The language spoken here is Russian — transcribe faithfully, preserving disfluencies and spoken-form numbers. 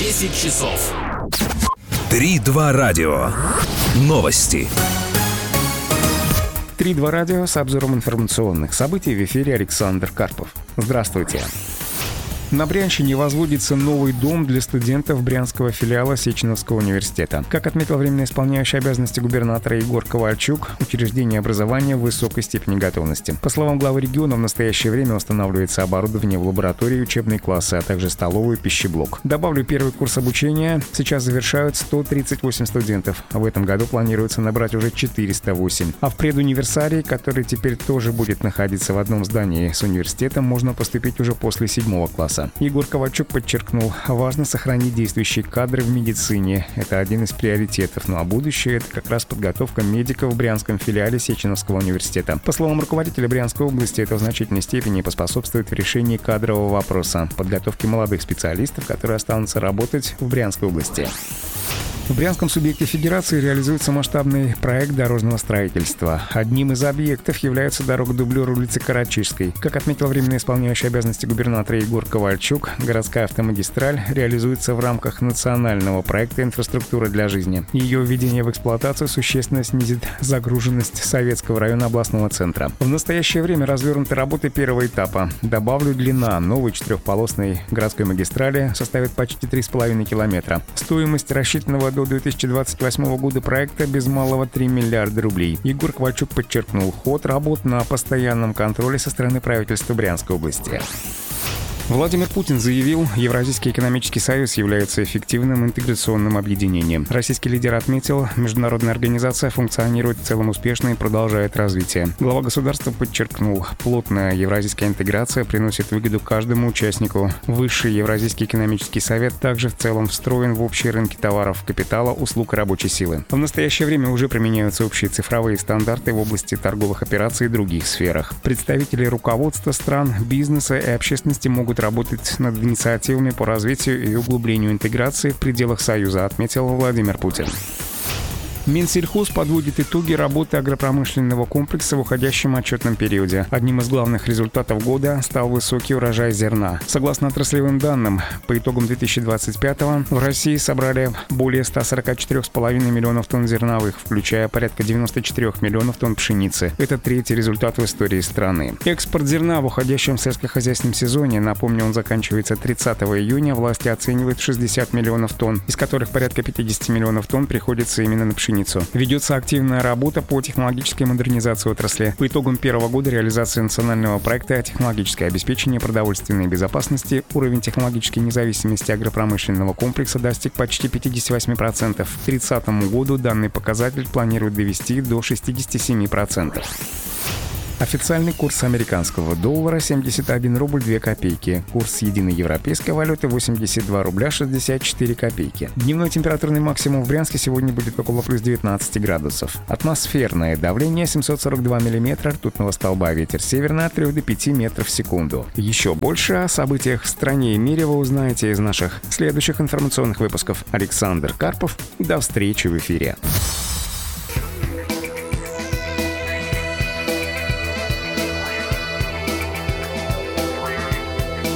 десять часов. Три-два радио. Новости. Три-два радио с обзором информационных событий. В эфире Александр Карпов. Здравствуйте. На Брянщине возводится новый дом для студентов брянского филиала Сеченовского университета. Как отметил временно исполняющий обязанности губернатора Егор Ковальчук, учреждение образования в высокой степени готовности. По словам главы региона, в настоящее время устанавливается оборудование в лаборатории, учебные классы, а также столовую, пищеблок. Добавлю, первый курс обучения сейчас завершают сто тридцать восемь студентов. В этом году планируется набрать уже четыреста восемь. А в предуниверсарий, который теперь тоже будет находиться в одном здании с университетом, можно поступить уже после седьмого класса. Егор Ковальчук подчеркнул, важно сохранить действующие кадры в медицине. Это один из приоритетов. Ну а будущее — это как раз подготовка медиков в брянском филиале Сеченовского университета. По словам руководителя Брянской области, это в значительной степени поспособствует в решении кадрового вопроса, подготовке молодых специалистов, которые останутся работать в Брянской области. В Брянском субъекте Федерации реализуется масштабный проект дорожного строительства. Одним из объектов является дорога-дублер улицы Карачижской. Как отметил временно исполняющий обязанности губернатора Егор Ковальчук, городская автомагистраль реализуется в рамках национального проекта «Инфраструктура для жизни». Ее введение в эксплуатацию существенно снизит загруженность Советского района областного центра. В настоящее время развернуты работы первого этапа. Добавлю, длина новой четырехполосной городской магистрали составит почти три с половиной километра. Стоимость рассчитанного до две тысячи двадцать восьмого года проекта без малого три миллиарда рублей. Егор Ковальчук подчеркнул, ход работ на постоянном контроле со стороны правительства Брянской области. Владимир Путин заявил, Евразийский экономический союз является эффективным интеграционным объединением. Российский лидер отметил, международная организация функционирует в целом успешно и продолжает развитие. Глава государства подчеркнул, плотная евразийская интеграция приносит выгоду каждому участнику. Высший Евразийский экономический совет также в целом встроен в общие рынки товаров, капитала, услуг и рабочей силы. В настоящее время уже применяются общие цифровые стандарты в области торговых операций и других сферах. Представители руководства стран, бизнеса и общественности могут работать над инициативами по развитию и углублению интеграции в пределах Союза, отметил Владимир Путин. Минсельхоз подводит итоги работы агропромышленного комплекса в уходящем отчетном периоде. Одним из главных результатов года стал высокий урожай зерна. Согласно отраслевым данным, по итогам две тысячи двадцать пятого в России собрали более ста сорока четырёх с половиной миллионов тонн зерновых, включая порядка девяноста четырёх миллионов тонн пшеницы. Это третий результат в истории страны. Экспорт зерна в уходящем сельскохозяйственном сезоне, напомню, он заканчивается тридцатого июня, власти оценивают шестьдесят миллионов тонн, из которых порядка пятьдесят миллионов тонн приходится именно на пшеницу. Ведется активная работа по технологической модернизации отрасли. По итогам первого года реализации национального проекта «Технологическое обеспечение продовольственной безопасности» уровень технологической независимости агропромышленного комплекса достиг почти пятьдесят восемь процентов. К тридцатому году данный показатель планируют довести до шестидесяти семи процентов. Официальный курс американского доллара семьдесят один рубль две копейки. Курс единой европейской валюты восемьдесят два рубля шестьдесят четыре копейки. Дневной температурный максимум в Брянске сегодня будет около плюс девятнадцати градусов. Атмосферное давление семьсот сорок два миллиметра ртутного столба. Ветер северный от трёх до пяти метров в секунду. Еще больше о событиях в стране и мире вы узнаете из наших следующих информационных выпусков. Александр Карпов. До встречи в эфире.